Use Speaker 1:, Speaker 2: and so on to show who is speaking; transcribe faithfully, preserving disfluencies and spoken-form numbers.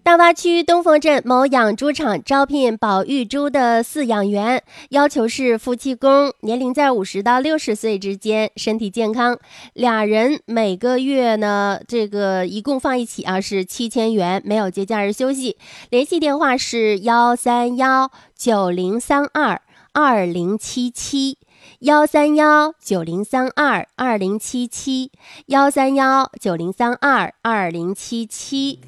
Speaker 1: 大洼区东风镇某养猪场招聘保育猪的饲养员，要求是夫妻宫，年龄在五十到六十岁之间，身体健康，俩人每个月呢，这个一共放一起啊是七千元，没有节假日休息。联系电话是幺三幺九零三二二零七七。幺三幺九零三二二零七七，幺三幺九零三二二零七七。